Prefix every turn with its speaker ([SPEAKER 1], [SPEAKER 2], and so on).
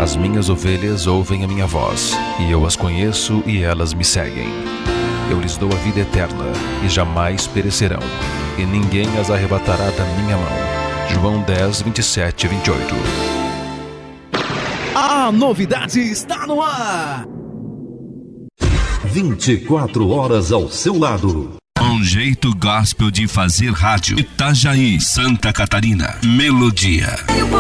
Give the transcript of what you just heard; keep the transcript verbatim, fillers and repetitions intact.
[SPEAKER 1] As minhas ovelhas ouvem a minha voz, e eu as conheço e elas me seguem. Eu lhes dou a vida eterna, e jamais perecerão, e ninguém as arrebatará da minha mão. João dez, vinte e sete e vinte e oito.
[SPEAKER 2] A novidade está no ar!
[SPEAKER 3] vinte e quatro horas ao seu lado.
[SPEAKER 4] Um jeito gospel de fazer rádio. Itajaí, Santa Catarina. Melodia.